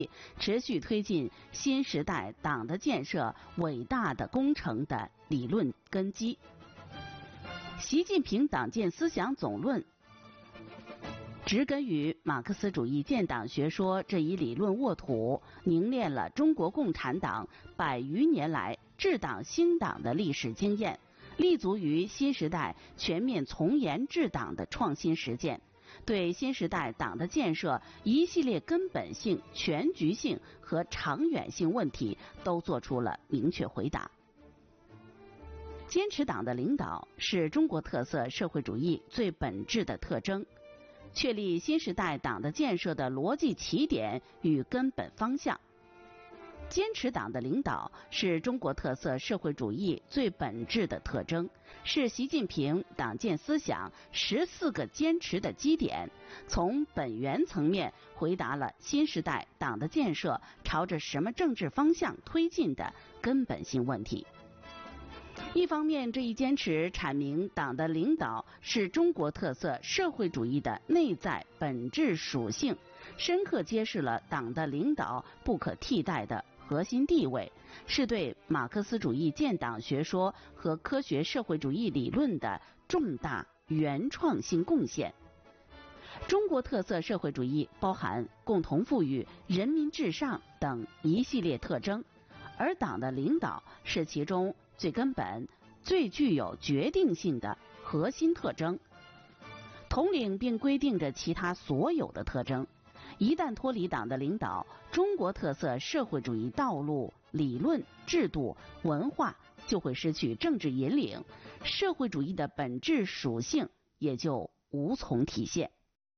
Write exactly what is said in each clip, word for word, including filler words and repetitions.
持续推进新时代党的建设伟大的工程的理论根基。习近平党建思想总论植根于马克思主义建党学说这一理论沃土，凝练了中国共产党百余年来治党兴党的历史经验，立足于新时代全面从严治党的创新实践，对新时代党的建设一系列根本性、全局性和长远性问题都做出了明确回答。坚持党的领导是中国特色社会主义最本质的特征，确立新时代党的建设的逻辑起点与根本方向。坚持党的领导是中国特色社会主义最本质的特征，是习近平党建思想十四个坚持的基点，从本源层面回答了新时代党的建设朝着什么政治方向推进的根本性问题。一方面，这一坚持阐明党的领导是中国特色社会主义的内在本质属性，深刻揭示了党的领导不可替代的核心地位，是对马克思主义建党学说和科学社会主义理论的重大原创性贡献。中国特色社会主义包含共同富裕、人民至上等一系列特征，而党的领导是其中最根本、最具有决定性的核心特征，统领并规定着其他所有的特征。一旦脱离党的领导，中国特色社会主义道路、理论、制度、文化就会失去政治引领，社会主义的本质属性也就无从体现。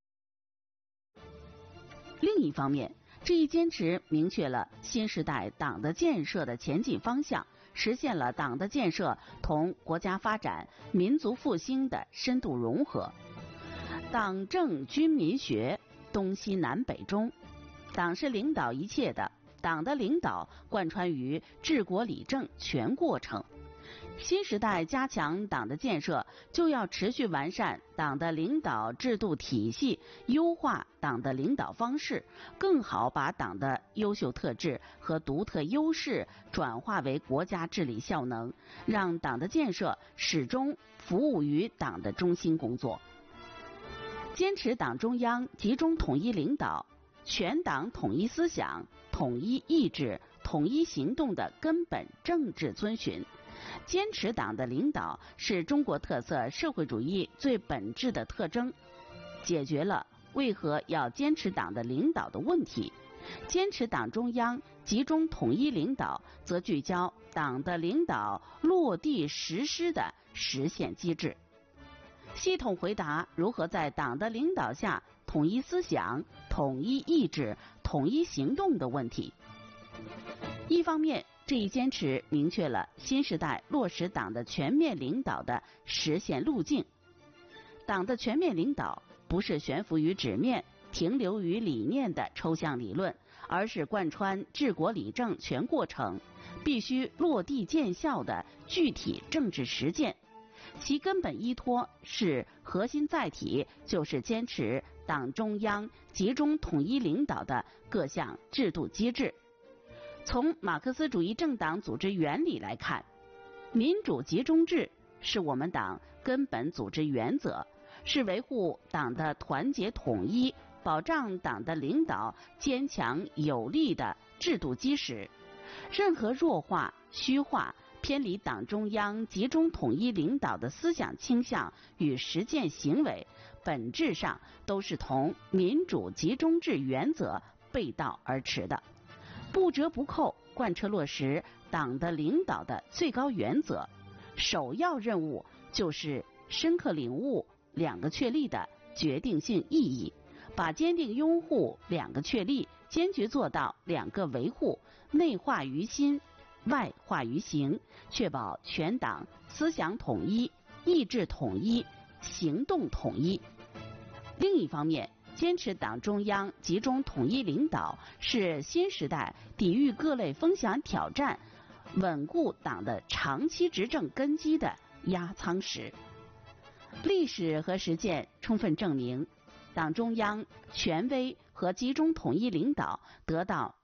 另一方面，这一坚持明确了新时代党的建设的前进方向，实现了党的建设同国家发展、民族复兴的深度融合。党政军民学东西南北中，党是领导一切的，党的领导贯穿于治国理政全过程。新时代加强党的建设，就要持续完善党的领导制度体系，优化党的领导方式，更好把党的优秀特质和独特优势转化为国家治理效能，让党的建设始终服务于党的中心工作。坚持党中央集中统一领导、全党统一思想、统一意志、统一行动的根本政治遵循。坚持党的领导是中国特色社会主义最本质的特征，解决了为何要坚持党的领导的问题。坚持党中央集中统一领导，则聚焦党的领导落地实施的实现机制，系统回答如何在党的领导下统一思想、统一意志、统一行动的问题。一方面，这一坚持明确了新时代落实党的全面领导的实现路径。党的全面领导不是悬浮于纸面、停留于理念的抽象理论，而是贯穿治国理政全过程，必须落地见效的具体政治实践。其根本依托是核心载体，就是坚持党中央集中统一领导的各项制度机制。从马克思主义政党组织原理来看，民主集中制是我们党根本组织原则，是维护党的团结统一、保障党的领导坚强有力的制度基石。任何弱化、虚化、偏离党中央集中统一领导的思想倾向与实践行为，本质上都是同民主集中制原则背道而驰的，不折不扣贯彻落实党的领导的最高原则。首要任务就是深刻领悟两个确立的决定性意义，把坚定拥护两个确立，坚决做到两个维护，内化于心，外化于行，确保全党思想统一、意志统一、行动统一。另一方面，坚持党中央集中统一领导是新时代抵御各类风险挑战、稳固党的长期执政根基的压舱石。历史和实践充分证明，党中央权威和集中统一领导得到